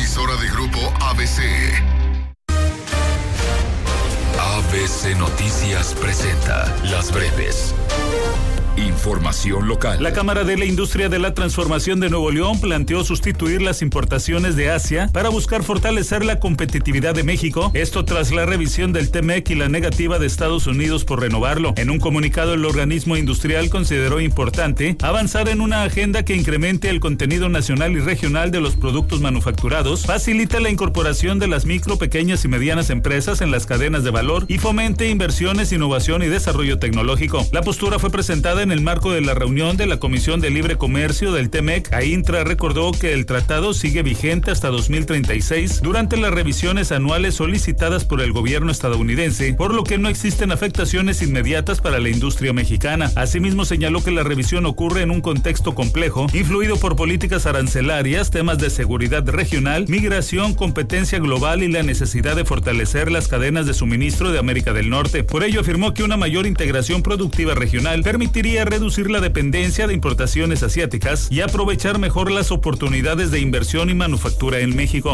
emisora de Grupo ABC. ABC Noticias presenta Las Breves. Información local. La Cámara de la Industria de la Transformación de Nuevo León planteó sustituir las importaciones de Asia para buscar fortalecer la competitividad de México, esto tras la revisión del TEMEC y la negativa de Estados Unidos por renovarlo. En un comunicado, el organismo industrial consideró importante avanzar en una agenda que incremente el contenido nacional y regional de los productos manufacturados, facilite la incorporación de las micro, pequeñas y medianas empresas en las cadenas de valor y fomente inversiones, innovación y desarrollo tecnológico. La postura fue presentada en el marco de la reunión de la Comisión de Libre Comercio del TEMEC. AINTRA recordó que el tratado sigue vigente hasta 2036 durante las revisiones anuales solicitadas por el gobierno estadounidense, por lo que no existen afectaciones inmediatas para la industria mexicana. Asimismo, señaló que la revisión ocurre en un contexto complejo, influido por políticas arancelarias, temas de seguridad regional, migración, competencia global y la necesidad de fortalecer las cadenas de suministro de América del Norte. Por ello, afirmó que una mayor integración productiva regional permitiría reducir la dependencia de importaciones asiáticas y aprovechar mejor las oportunidades de inversión y manufactura en México.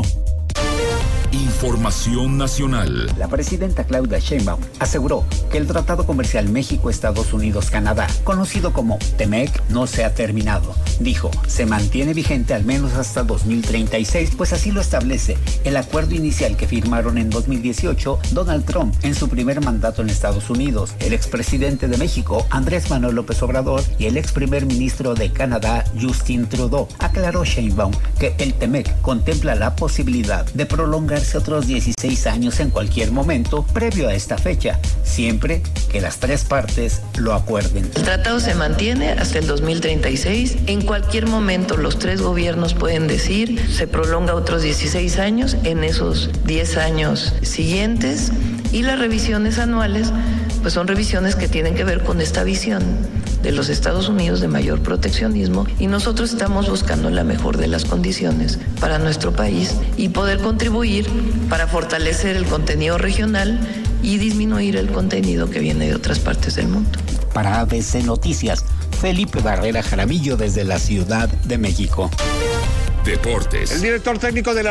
Información nacional. La presidenta Claudia Sheinbaum aseguró que el Tratado Comercial México-Estados Unidos-Canadá, conocido como TEMEC, no se ha terminado. Dijo, se mantiene vigente al menos hasta 2036, pues así lo establece el acuerdo inicial que firmaron en 2018 Donald Trump en su primer mandato en Estados Unidos, el expresidente de México, Andrés Manuel López Obrador, y el ex primer ministro de Canadá, Justin Trudeau. Aclaró Sheinbaum que el TEMEC contempla la posibilidad de prolongarse otros 16 años en cualquier momento previo a esta fecha, siempre que las tres partes lo acuerden. El tratado se mantiene hasta el 2036. En cualquier momento los tres gobiernos pueden decir se prolonga otros 16 años en esos 10 años siguientes, y las revisiones anuales pues son revisiones que tienen que ver con esta visión de los Estados Unidos de mayor proteccionismo, y nosotros estamos buscando la mejor de las condiciones para nuestro país y poder contribuir para fortalecer el contenido regional y disminuir el contenido que viene de otras partes del mundo. Para ABC Noticias, Felipe Barrera Jaramillo desde la Ciudad de México. Deportes. El director técnico de la